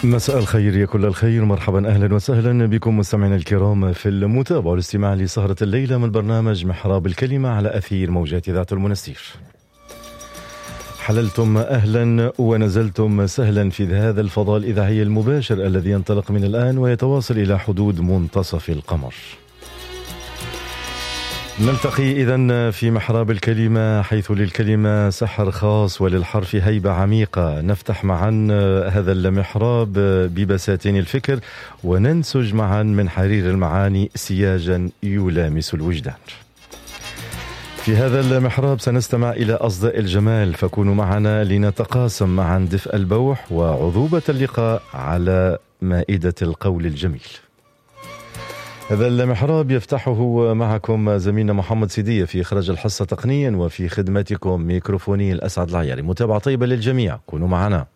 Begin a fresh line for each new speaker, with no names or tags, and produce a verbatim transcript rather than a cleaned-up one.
مساء الخير يا كل الخير، مرحبا أهلا وسهلا بكم مستمعينا الكرام في المتابعة والاستماع لسهرة الليلة من برنامج محراب الكلمة على أثير موجات ذات المنستير. حللتم أهلا ونزلتم سهلا في هذا الفضاء الإذاعي المباشر الذي ينطلق من الآن ويتواصل إلى حدود منتصف القمر. نلتقي إذن في محراب الكلمة، حيث للكلمة سحر خاص وللحرف هيبة عميقة. نفتح معا هذا المحراب ببساتين الفكر وننسج معا من حرير المعاني سياجا يلامس الوجدان. في هذا المحراب سنستمع إلى أصداء الجمال، فكونوا معنا لنتقاسم معا دفء البوح وعذوبة اللقاء على مائدة القول الجميل. هذا المحراب يفتحه معكم زميلنا محمد سيدية في إخراج الحصة تقنيا، وفي خدمتكم ميكروفوني الأسعد العياري. متابعة طيبة للجميع، كونوا معنا.